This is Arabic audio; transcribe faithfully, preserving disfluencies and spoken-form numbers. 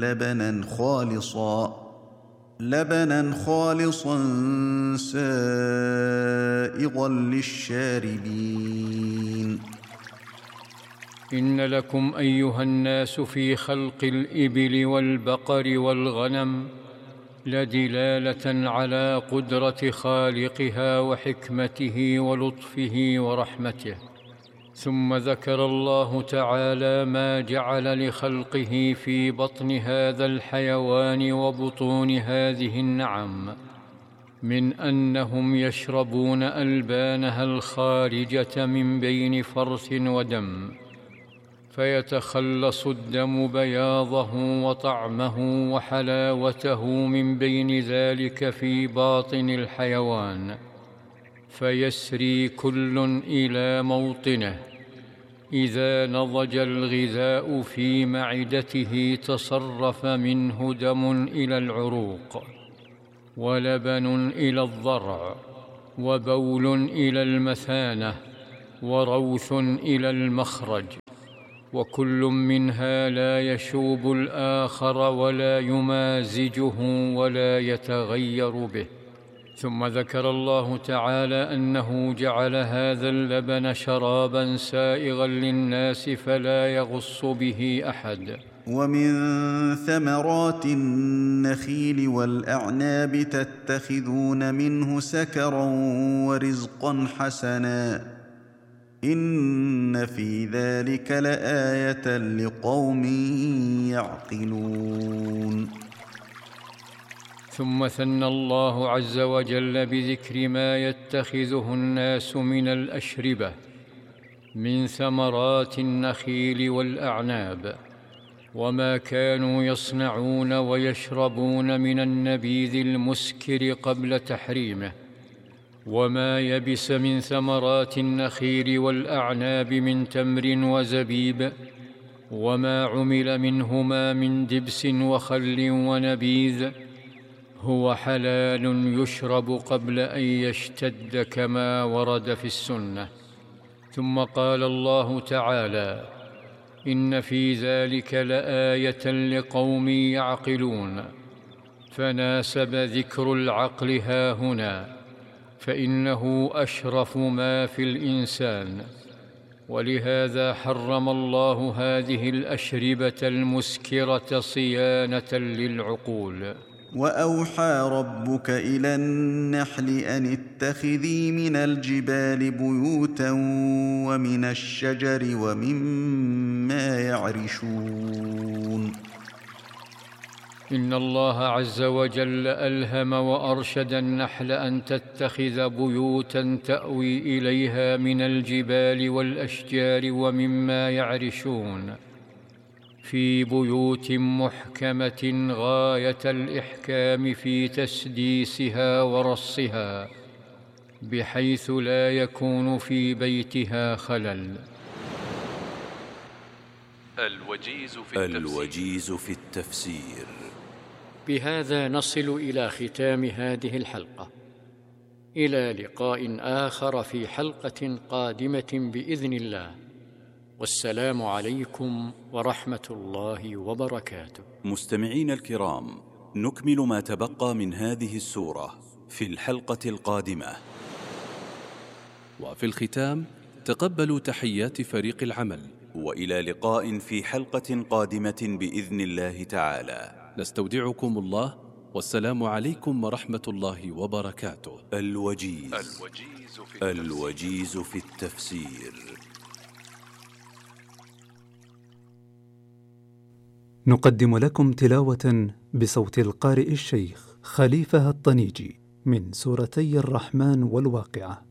لبنا خالصا لبنا خالصا سائغا للشاربين. إن لكم أيها الناس في خلق الإبل والبقر والغنم لدلالة على قدرة خالقها وحكمته ولطفه ورحمته. ثم ذكر الله تعالى ما جعل لخلقه في بطن هذا الحيوان وبطون هذه النعم من أنهم يشربون ألبانها الخارجة من بين فرث ودم، فيتخلص الدم بياضه وطعمه وحلاوته من بين ذلك في باطن الحيوان، فيسري كل إلى موطنه. إذا نضج الغذاء في معدته تصرف منه دم إلى العروق، ولبن إلى الضرع، وبول إلى المثانة، وروث إلى المخرج، وكل منها لا يشوب الآخر ولا يمازجه ولا يتغير به. ثم ذكر الله تعالى أنه جعل هذا اللبن شرابا سائغا للناس فلا يغص به أحد. ومن ثمرات النخيل والأعناب تتخذون منه سكرا ورزقا حسنا إن في ذلك لآية لقوم يعقلون. ثم ثنى الله عز وجل بذكر ما يتخذه الناس من الأشربة من ثمرات النخيل والأعناب، وما كانوا يصنعون ويشربون من النبيذ المسكر قبل تحريمه، وما يبس من ثمرات النخيل والأعناب من تمر وزبيب، وما عمل منهما من دبس وخل ونبيذ، هو حلال يشرب قبل أن يشتد كما ورد في السنة. ثم قال الله تعالى: إن في ذلك لآية لقوم يعقلون، فناسب ذكر العقل هاهنا، فإنه أشرف ما في الإنسان، ولهذا حرم الله هذه الأشربة المسكرة صيانة للعقول. وأوحى ربك إلى النحل أن اتخذي من الجبال بيوتا ومن الشجر ومما يعرشون. إن الله عز وجل ألهم وأرشد النحل أن تتخذ بيوتا تأوي إليها من الجبال والأشجار ومما يعرشون، في بيوت محكمة غاية الإحكام في تسديسها ورصها، بحيث لا يكون في بيتها خلل. الوجيز في التفسير, الوجيز في التفسير. بهذا نصل إلى ختام هذه الحلقة، إلى لقاء آخر في حلقة قادمة بإذن الله، والسلام عليكم ورحمة الله وبركاته. مستمعين الكرام، نكمل ما تبقى من هذه السورة في الحلقة القادمة. وفي الختام تقبلوا تحيات فريق العمل، وإلى لقاء في حلقة قادمة بإذن الله تعالى. نستودعكم الله، والسلام عليكم ورحمة الله وبركاته. الوجيز, الوجيز, في, الوجيز في التفسير. نقدم لكم تلاوة بصوت القارئ الشيخ خليفة الطنيجي من سورتي الرحمن والواقعة.